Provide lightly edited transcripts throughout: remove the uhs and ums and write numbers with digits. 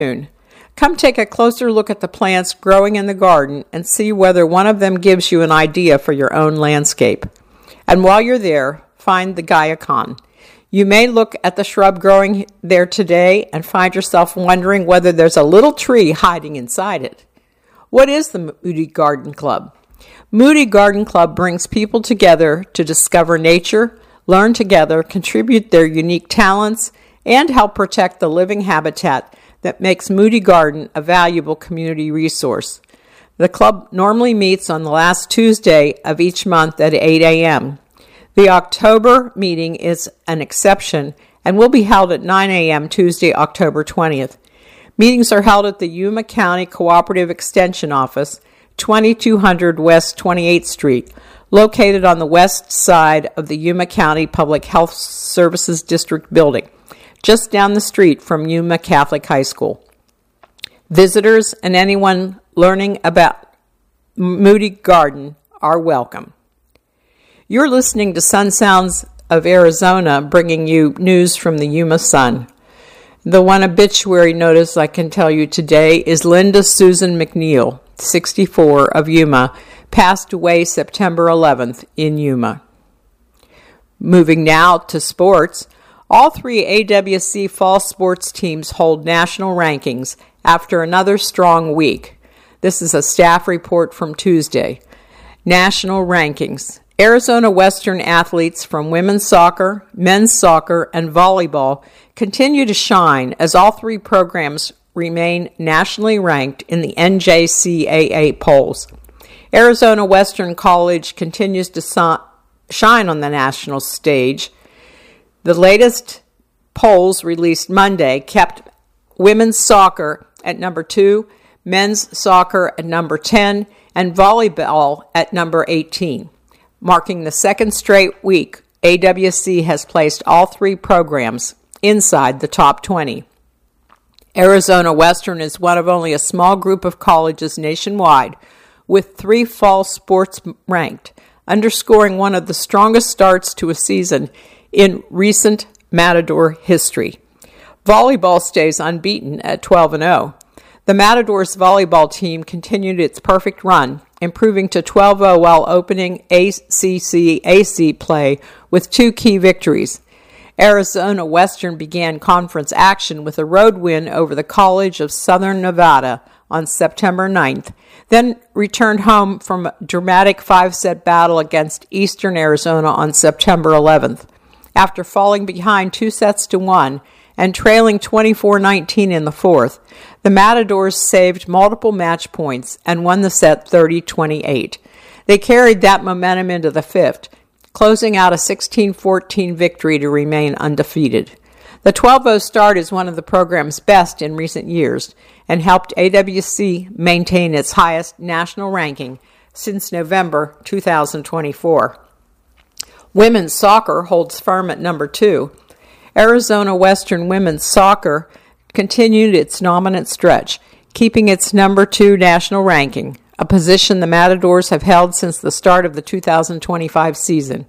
Come take a closer look at the plants growing in the garden and see whether one of them gives you an idea for your own landscape. And while you're there, find the Gaiacon. You may look at the shrub growing there today and find yourself wondering whether there's a little tree hiding inside it. What is the Moody Garden Club? Moody Garden Club brings people together to discover nature, learn together, contribute their unique talents, and help protect the living habitat that makes Moody Garden a valuable community resource. The club normally meets on the last Tuesday of each month at 8 a.m. The October meeting is an exception and will be held at 9 a.m. Tuesday, October 20th. Meetings are held at the Yuma County Cooperative Extension Office, 2200 West 28th Street, located on the west side of the Yuma County Public Health Services District building, just down the street from Yuma Catholic High School. Visitors and anyone learning about Moody Garden are welcome. You're listening to Sun Sounds of Arizona, bringing you news from the Yuma Sun. The one obituary notice I can tell you today is Linda Susan McNeil, 64, of Yuma, passed away September 11th in Yuma. Moving now to sports, all three AWC fall sports teams hold national rankings after another strong week. This is a staff report from Tuesday. National rankings. Arizona Western athletes from women's soccer, men's soccer, and volleyball continue to shine as all three programs remain nationally ranked in the NJCAA polls. Arizona Western College continues to shine on the national stage. The latest polls released Monday kept women's soccer at number 2, men's soccer at number 10, and volleyball at number 18. Marking the second straight week, AWC has placed all three programs inside the top 20. Arizona Western is one of only a small group of colleges nationwide with 3 fall sports ranked, underscoring one of the strongest starts to a season in recent Matador history. Volleyball stays unbeaten at 12-0. The Matadors volleyball team continued its perfect run, improving to 12-0 while opening ACC-AC play with 2 key victories. Arizona Western began conference action with a road win over the College of Southern Nevada on September 9th, then returned home from a dramatic 5-set battle against Eastern Arizona on September 11th. After falling behind 2-1 and trailing 24-19 in the fourth, the Matadors saved multiple match points and won the set 30-28. They carried that momentum into the fifth, closing out a 16-14 victory to remain undefeated. The 12-0 start is one of the program's best in recent years and helped AWC maintain its highest national ranking since November 2024. Women's soccer holds firm at number 2. Arizona Western women's soccer continued its dominant stretch, keeping its number 2 national ranking, a position the Matadors have held since the start of the 2025 season.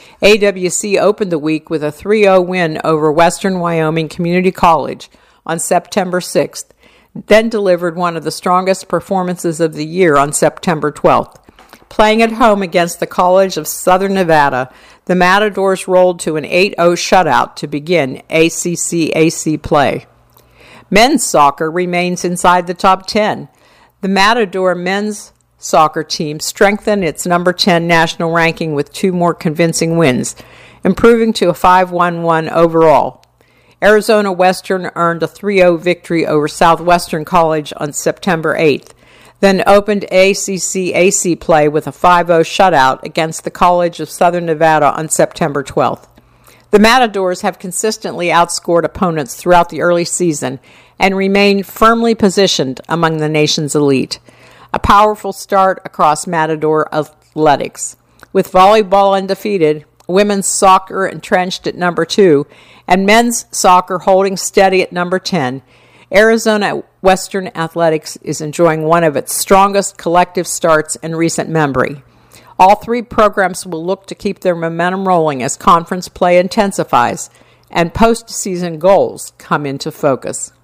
AWC opened the week with a 3-0 win over Western Wyoming Community College on September 6th, then delivered one of the strongest performances of the year on September 12th. Playing at home against the College of Southern Nevada, the Matadors rolled to an 8-0 shutout to begin ACC-AC play. Men's soccer remains inside the top 10. The Matador men's soccer team strengthened its number 10 national ranking with 2 more convincing wins, improving to a 5-1-1 overall. Arizona Western earned a 3-0 victory over Southwestern College on September 8th, then opened ACC-AC play with a 5-0 shutout against the College of Southern Nevada on September 12th. The Matadors have consistently outscored opponents throughout the early season and remain firmly positioned among the nation's elite. A powerful start across Matador athletics. With volleyball undefeated, women's soccer entrenched at number 2, and men's soccer holding steady at number 10, Arizona Western Athletics is enjoying one of its strongest collective starts in recent memory. All 3 programs will look to keep their momentum rolling as conference play intensifies and postseason goals come into focus.